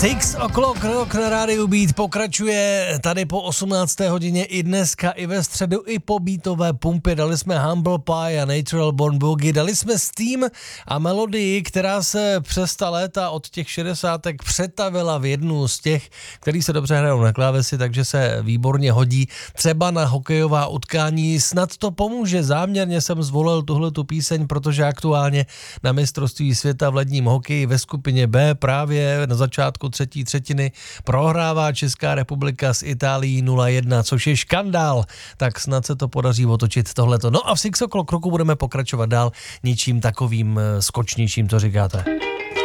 Six O'Clock Rock na rádiu Beat pokračuje tady po 18. hodině i dneska, i ve středu, i po beatové pumpě. Dali jsme Humble Pie a Natural Born Boogie, dali jsme Steam a melodii, která se přes ta léta od těch 60. přetavila v jednu z těch, který se dobře hrajou na klávesi, takže se výborně hodí třeba na hokejová utkání. Snad to pomůže, záměrně jsem zvolil tuhletu píseň, protože aktuálně na mistrovství světa v ledním hokeji ve skupině B právě na začátku třetí třetiny prohrává Česká republika s Itálií 0-1, což je škandál, tak snad se to podaří otočit tohleto. No a v Six O'Clock Rocku budeme pokračovat dál ničím takovým skočnějším, co říkáte.